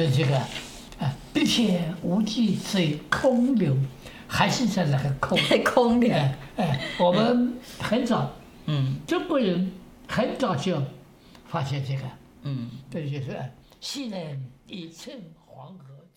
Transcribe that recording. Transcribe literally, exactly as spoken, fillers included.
的这个，啊，碧天无际水空流，还是在那个空空流。 哎哎，我们很早， 嗯， 中国人很早就发现这个， 嗯， 对，就是西南一乘黄河。